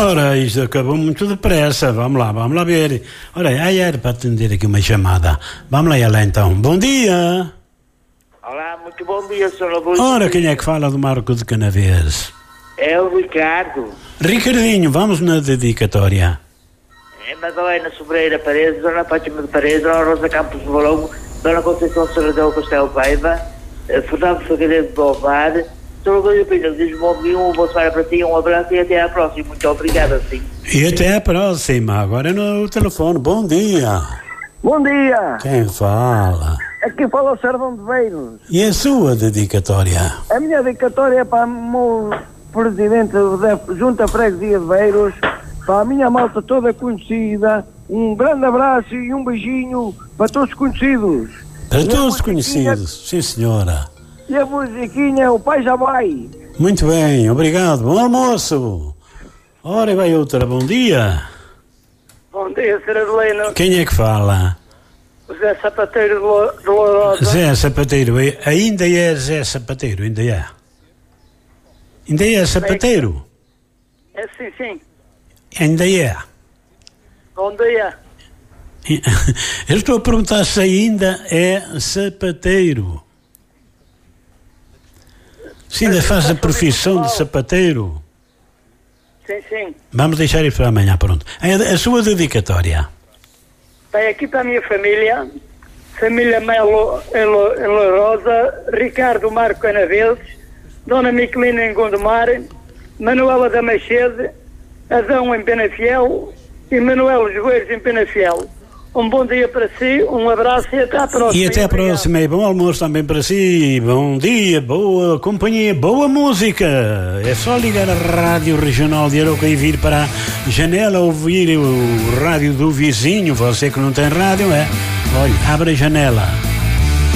Ora, isto acabou muito depressa. Vamos lá ver. Ora, aí era para atender aqui uma chamada. Vamos lá então. Bom dia. Olá, muito bom dia, Sr. Luís. Ora, quem é que fala do Marco de Canaveses? É o Ricardo. Ricardinho, vamos na dedicatória. É Madalena Sobreira Paredes, Dona Fátima de Paredes, Dona Rosa Campos de Valongo, Dona Conceição Serradão Castelo Paiva, Fernando Figueiredo de Bovar, Sr. Luís Pinho, diz bom dia, uma boa semana para ti, um abraço e até à próxima. Muito obrigado, sim. E até à próxima. Agora no telefone. Bom dia. Bom dia! Quem fala? Aqui fala o Servão de Beiros. E a sua dedicatória? A minha dedicatória é para o meu presidente da Junta Freguesia de Beiros, para a minha malta toda conhecida. Um grande abraço e um beijinho para todos conhecidos. Para todos conhecidos, sim senhora. E a musiquinha, o pai já vai. Muito bem, obrigado. Bom almoço. Ora, vai outra. Bom dia. Bom dia, Sr. Adelino. Quem é que fala? José Sapateiro de Lourosa. Zé Sapateiro. Ainda é Zé Sapateiro, ainda é. Ainda é Sapateiro? É sim. Ainda é. Bom dia. Eu estou a perguntar se ainda é sapateiro. Se ainda faz a profissão de sapateiro. Sim. Vamos deixar isso para amanhã, pronto. A sua dedicatória. Bem, aqui para a minha família Melo em Lourosa, Ricardo Marco Canaveses, Dona Miquelina em Gondomar, Manuela da Machede, Adão em Penafiel e Manuel Joeiros em Penafiel. Um bom dia para si, um abraço e até à próxima. E até à próxima, e bom almoço também para si, bom dia, boa companhia, boa música. É só ligar a rádio regional de Aroca e vir para a janela ouvir o rádio do vizinho. Você que não tem rádio, olha, abre a janela.